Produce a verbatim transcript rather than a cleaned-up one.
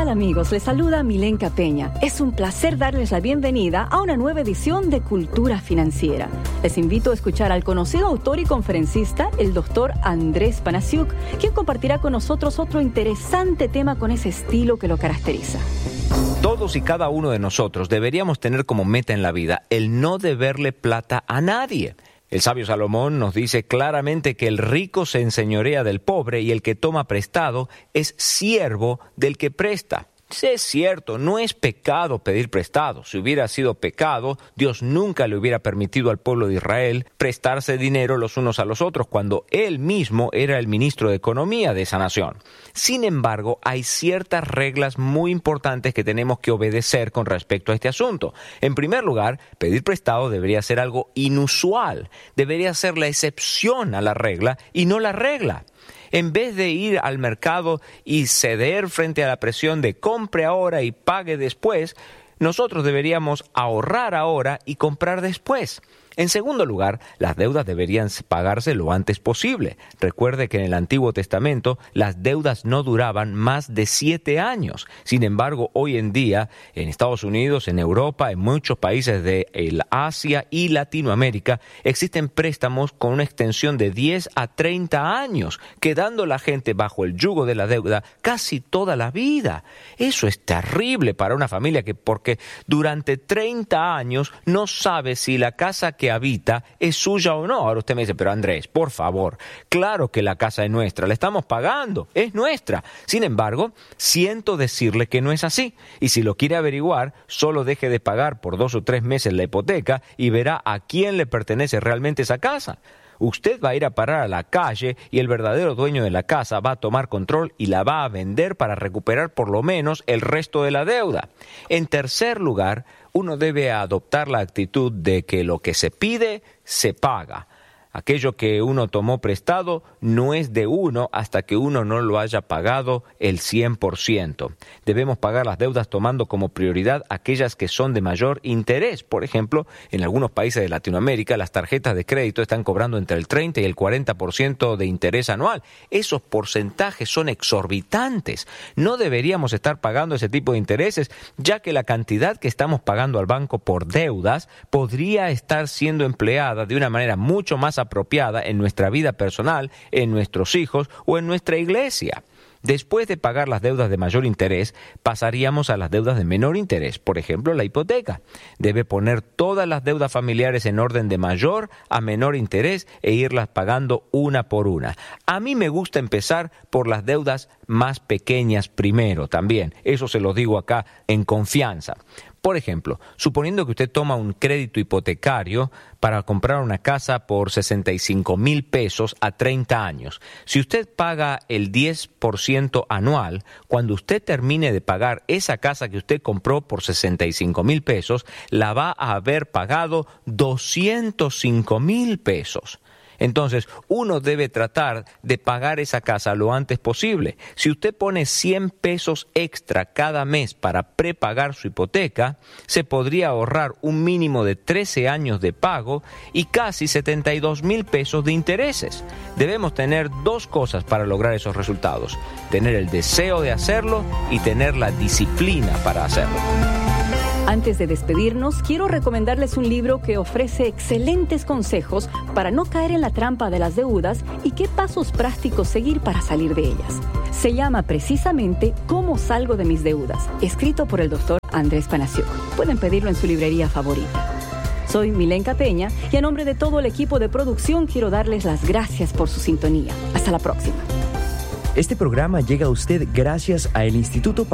tal, amigos? Les saluda Milenka Peña. Es un placer darles la bienvenida a una nueva edición de Cultura Financiera. Les invito a escuchar al conocido autor y conferencista, el doctor Andrés Panasiuk, quien compartirá con nosotros otro interesante tema con ese estilo que lo caracteriza. Todos y cada uno de nosotros deberíamos tener como meta en la vida el no deberle plata a nadie. El sabio Salomón nos dice claramente que el rico se enseñorea del pobre y el que toma prestado es siervo del que presta. Sí, es cierto, no es pecado pedir prestado. Si hubiera sido pecado, Dios nunca le hubiera permitido al pueblo de Israel prestarse dinero los unos a los otros cuando él mismo era el ministro de Economía de esa nación. Sin embargo, hay ciertas reglas muy importantes que tenemos que obedecer con respecto a este asunto. En primer lugar, pedir prestado debería ser algo inusual. Debería ser la excepción a la regla y no la regla. En vez de ir al mercado y ceder frente a la presión de compre ahora y pague después, nosotros deberíamos ahorrar ahora y comprar después. En segundo lugar, las deudas deberían pagarse lo antes posible. Recuerde que en el Antiguo Testamento las deudas no duraban más de siete años. Sin embargo, hoy en día, en Estados Unidos, en Europa, en muchos países de Asia y Latinoamérica, existen préstamos con una extensión de diez a treinta años, quedando a la gente bajo el yugo de la deuda casi toda la vida. Eso es terrible para una familia que porque durante treinta años no sabe si la casa que habita es suya o no. Ahora usted me dice, pero Andrés, por favor, claro que la casa es nuestra, la estamos pagando, es nuestra. Sin embargo, siento decirle que no es así. Y si lo quiere averiguar, solo deje de pagar por dos o tres meses la hipoteca y verá a quién le pertenece realmente esa casa. Usted va a ir a parar a la calle y el verdadero dueño de la casa va a tomar control y la va a vender para recuperar por lo menos el resto de la deuda. En tercer lugar, uno debe adoptar la actitud de que lo que se pide, se paga. Aquello que uno tomó prestado no es de uno hasta que uno no lo haya pagado el cien por ciento. Debemos pagar las deudas tomando como prioridad aquellas que son de mayor interés. Por ejemplo, en algunos países de Latinoamérica las tarjetas de crédito están cobrando entre el treinta y el cuarenta por ciento de interés anual. Esos porcentajes son exorbitantes. No deberíamos estar pagando ese tipo de intereses, ya que la cantidad que estamos pagando al banco por deudas podría estar siendo empleada de una manera mucho más apropiada en nuestra vida personal, en nuestros hijos o en nuestra iglesia. Después de pagar las deudas de mayor interés, pasaríamos a las deudas de menor interés, por ejemplo, la hipoteca. Debe poner todas las deudas familiares en orden de mayor a menor interés e irlas pagando una por una. A mí me gusta empezar por las deudas más pequeñas primero también. Eso se lo digo acá en confianza. Por ejemplo, suponiendo que usted toma un crédito hipotecario para comprar una casa por sesenta y cinco mil pesos a treinta años. Si usted paga el diez por ciento anual, cuando usted termine de pagar esa casa que usted compró por sesenta y cinco mil pesos, la va a haber pagado doscientos cinco mil pesos. Entonces, uno debe tratar de pagar esa casa lo antes posible. Si usted pone cien pesos extra cada mes para prepagar su hipoteca, se podría ahorrar un mínimo de trece años de pago y casi setenta y dos mil pesos de intereses. Debemos tener dos cosas para lograr esos resultados: tener el deseo de hacerlo y tener la disciplina para hacerlo. Antes de despedirnos, quiero recomendarles un libro que ofrece excelentes consejos para no caer en la trampa de las deudas y qué pasos prácticos seguir para salir de ellas. Se llama precisamente ¿Cómo salgo de mis deudas?, escrito por el doctor Andrés Panasiuk. Pueden pedirlo en su librería favorita. Soy Milenka Peña y a nombre de todo el equipo de producción quiero darles las gracias por su sintonía. Hasta la próxima. Este programa llega a usted gracias a el Instituto